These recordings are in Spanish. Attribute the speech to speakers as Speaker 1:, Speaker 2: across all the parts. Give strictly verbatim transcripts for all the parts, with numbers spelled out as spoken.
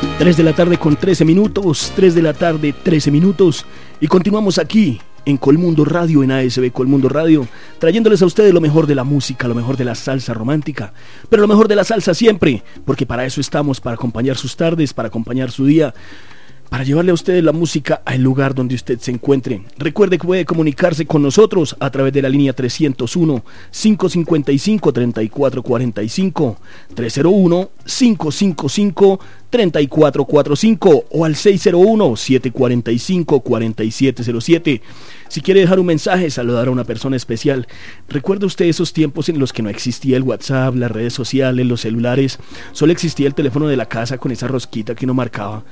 Speaker 1: tres de la tarde con trece minutos, tres de la tarde, trece minutos, y continuamos aquí en Colmundo Radio, en A S B Colmundo Radio, trayéndoles a ustedes lo mejor de la música, lo mejor de la salsa romántica, pero lo mejor de la salsa siempre, porque para eso estamos, para acompañar sus tardes, para acompañar su día, para llevarle a ustedes la música al lugar donde usted se encuentre. Recuerde que puede comunicarse con nosotros a través de la línea trescientos uno, cinco cinco cinco, treinta y cuatro cuarenta y cinco, trescientos uno, cinco cinco cinco, treinta y cuatro cuarenta y cinco o al seis cero uno, siete cuatro cinco, cuatro siete cero siete. Si quiere dejar un mensaje, saludar a una persona especial. ¿Recuerda usted esos tiempos en los que no existía el WhatsApp, las redes sociales, los celulares? Solo existía el teléfono de la casa con esa rosquita que uno marcaba.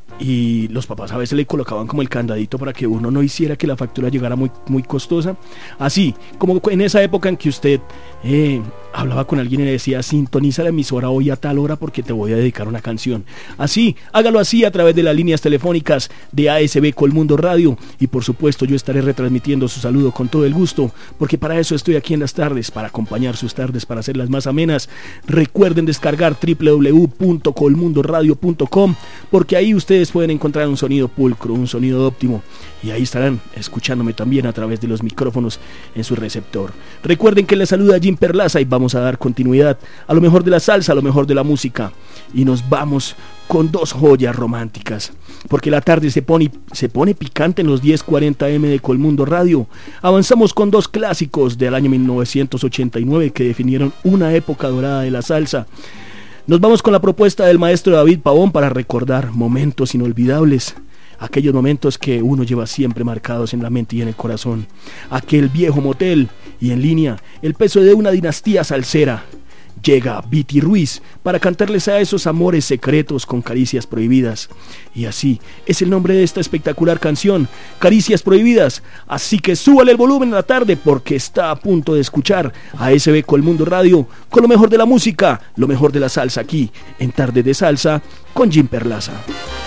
Speaker 1: Y los papás a veces le colocaban como el candadito para que uno no hiciera que la factura llegara muy, muy costosa. Así, como en esa época en que usted eh, hablaba con alguien y le decía: sintoniza la emisora hoy a tal hora porque te voy a dedicar una canción. Así, hágalo así a través de las líneas telefónicas de A S B Colmundo Radio. Y por supuesto yo estaré retransmitiendo su saludo con todo el gusto, porque para eso estoy aquí en las tardes, para acompañar sus tardes, para hacerlas más amenas. Recuerden descargar doble u doble u doble u punto colmundo radio punto com, porque ahí ustedes pueden encontrar un sonido pulcro, un sonido óptimo, y ahí estarán escuchándome también a través de los micrófonos en su receptor. Recuerden que les saluda Jim Perlaza y vamos a dar continuidad a lo mejor de la salsa, a lo mejor de la música, y nos vamos con dos joyas románticas, porque la tarde se pone, se pone picante en los diez cuarenta eme de Colmundo Radio. Avanzamos con dos clásicos del año mil novecientos ochenta y nueve que definieron una época dorada de la salsa. Nos vamos con la propuesta del maestro David Pavón para recordar momentos inolvidables, aquellos momentos que uno lleva siempre marcados en la mente y en el corazón. Aquel viejo motel, y en línea, el peso de una dinastía salsera. Llega Viti Ruiz para cantarles a esos amores secretos con caricias prohibidas. Y así es el nombre de esta espectacular canción, Caricias Prohibidas. Así que súbale el volumen a la tarde porque está a punto de escuchar a A S B Colmundo Radio con lo mejor de la música, lo mejor de la salsa aquí en Tarde de Salsa con Jim Perlaza.